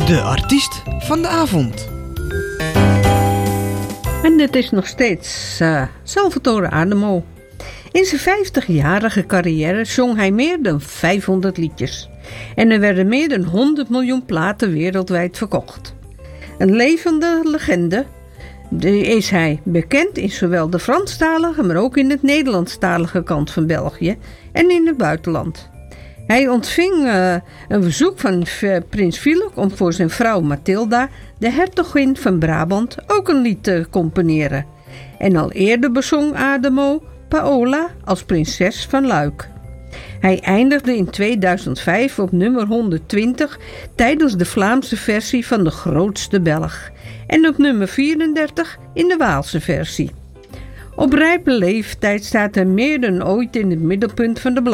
De artiest van de avond. En dit is nog steeds Salvatore Adamo. In zijn 50-jarige carrière zong hij meer dan 500 liedjes. En er werden meer dan 100 miljoen platen wereldwijd verkocht. Een levende legende is hij, bekend in zowel de Franstalige, maar ook in het Nederlandstalige kant van België en in het buitenland. Hij ontving een verzoek van prins Philip om voor zijn vrouw Mathilda, de hertogin van Brabant, ook een lied te componeren. En al eerder bezong Adamo Paola als prinses van Luik. Hij eindigde in 2005 op nummer 120 tijdens de Vlaamse versie van De Grootste Belg en op nummer 34 in de Waalse versie. Op rijpe leeftijd staat hij meer dan ooit in het middelpunt van de